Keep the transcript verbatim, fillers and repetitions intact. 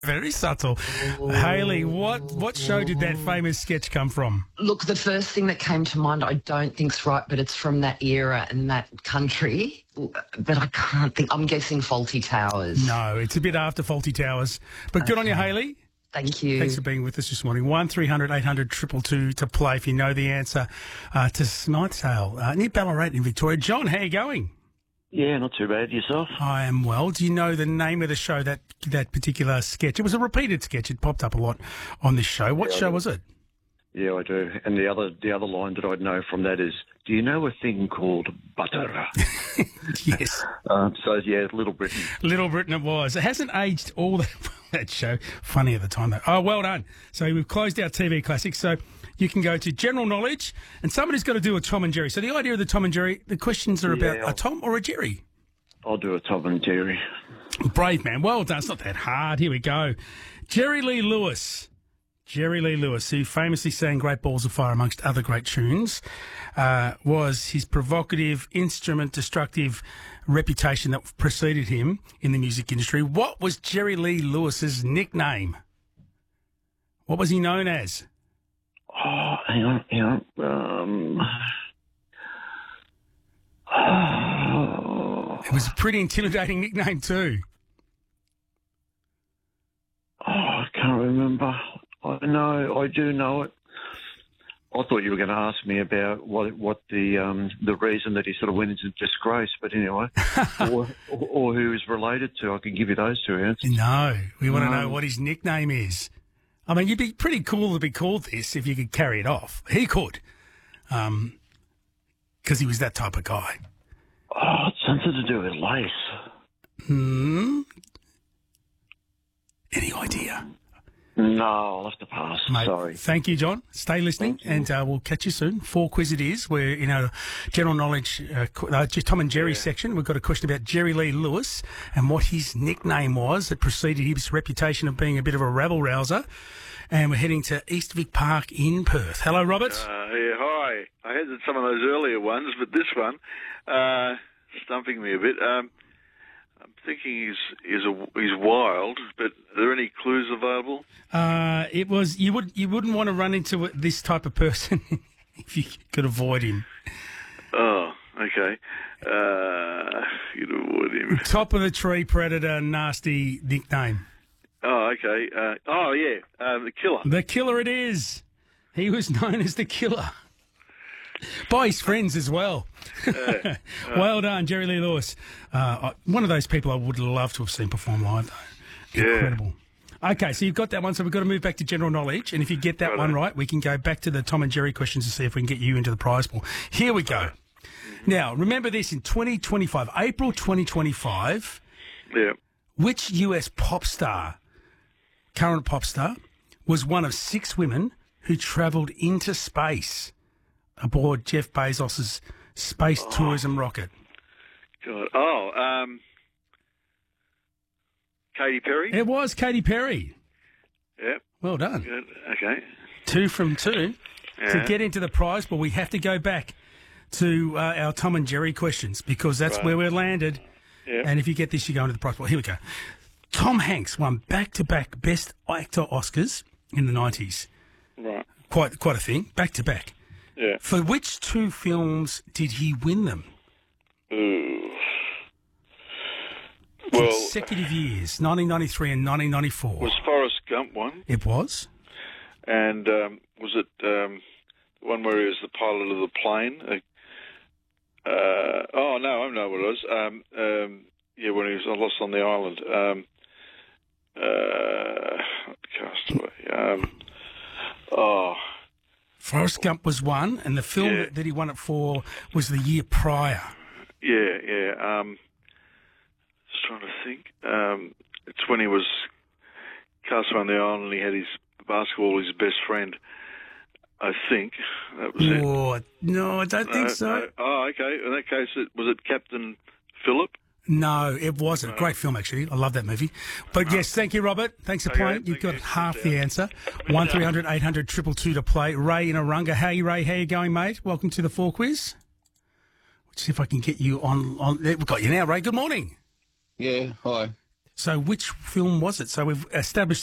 Very subtle. Hayley, what, what show did that famous sketch come from? Look, the first thing that came to mind, I don't think's right, but it's from that era and that country. But I can't think. I'm guessing Faulty Towers. No, it's a bit after Faulty Towers. But good Okay. on you, Hayley. Thank you. Thanks for being with us this morning. one three hundred eight hundred two two two to play if you know the answer uh, to Snitesale uh, near Ballarat in Victoria. John, how are you going? Yeah, not too bad. Yourself? I am well. Do you know the name of the show, that that particular sketch? It was a repeated sketch. It popped up a lot on this show. What Yeah, I show do. was it? Yeah, I do. And the other the other line that I'd know from that is, do you know a thing called butter? Yes. um, so, yeah, Little Britain. Little Britain it was. It hasn't aged all that, that show. Funny at the time, though. Oh, well done. So we've closed our T V classics. So you can go to general knowledge, and somebody's got to do a Tom and Jerry. So the idea of the Tom and Jerry, the questions are Yeah, about I'll- a Tom or a Jerry. I'll do a Tom and Jerry. Brave man. Well done. It's not that hard. Here we go. Jerry Lee Lewis. Jerry Lee Lewis, who famously sang Great Balls of Fire amongst other great tunes, uh, was his provocative, instrument destructive reputation that preceded him in the music industry. What was Jerry Lee Lewis's nickname? What was he known as? Oh, hang on, hang on. Um, oh, It was a pretty intimidating nickname too. oh, I can't remember. I know, I do know it. I thought you were going to ask me about what what the um, the reason that he sort of went into disgrace, but anyway, or, or, or who he's related to. I can give you those two answers. No, we want to No. know what his nickname is. I mean, you'd be pretty cool to be called this if you could carry it off. He could, um, because he was that type of guy. Oh, it's something to do with lace. Hmm. Any idea? No, I'll have to pass. Mate, Sorry. Thank you, John. Stay listening, Thank you. and uh, we'll catch you soon. Four quiz it is. We're in a general knowledge, uh, qu- uh, Tom and Jerry section. We've got a question about Jerry Lee Lewis and what his nickname was that preceded his reputation of being a bit of a rabble-rouser. And we're heading to East Vic Park in Perth. Hello, Robert. Uh, yeah, hi. I had some of those earlier ones, but this one, uh, stumping me a bit. Um, I'm thinking he's he's a, he's wild, but are there any clues available? Uh, it was you would you wouldn't want to run into this type of person if you could avoid him. Oh, okay. Uh, you'd avoid him. Top of the tree predator, nasty nickname. Oh, okay. Uh, oh, yeah, uh, the killer. The killer it is. He was known as the killer. By his friends as well. Well done, Jerry Lee Lewis. Uh, I- one of those people I would love to have seen perform live, though. Yeah. Incredible. Okay, so you've got that one, so we've got to move back to general knowledge. And if you get that Righto. one right, we can go back to the Tom and Jerry questions to see if we can get you into the prize pool. Here we go. Now, remember this, in twenty twenty-five, April twenty twenty-five, Yeah. which U S pop star, current pop star, was one of six women who travelled into space aboard Jeff Bezos's space tourism rocket? God. Oh, um, Katy Perry? It was Katy Perry. Yeah. Well done. Good. Okay. Two from two. To Yeah. get into the prize pool, we have to go back to uh, our Tom and Jerry questions because that's Right. where we're landed. Yeah. And if you get this, you go into the prize pool. Here we go. Tom Hanks won back-to-back Best Actor Oscars in the nineties. Right. Quite, quite a thing. Back-to-back. Yeah. For which two films did he win them? Ooh. Well, Consecutive years, nineteen ninety-three and nineteen ninety-four. was Forrest Gump one? It was? And um, was it um, the one where he was the pilot of the plane? Uh, uh, oh, no, I know what it was. Um, um, yeah, when he was lost on the island. Um, uh, not Castaway. Um, oh, Forrest Gump was one, and the film Yeah. that he won it for was the year prior. yeah, yeah. Um, just trying to think. Um, it's when he was cast on the island and he had his basketball, his best friend. I think that was it. Oh, no, I don't think No, so. no. Oh, okay. In that case, it, was it Captain Phillip? No, it wasn't. Great film, actually. I love that movie. But yes, thank you, Robert. Thanks for Okay, playing. You've got thank you. half the answer. one three hundred eight hundred two two two to play. Ray in Arunga. Hey, Ray, how you going, mate? Welcome to the Four Quiz. Let's see if I can get you on. on there, we've got you now, Ray. Good morning. Yeah, hi. So which film was it? So we've established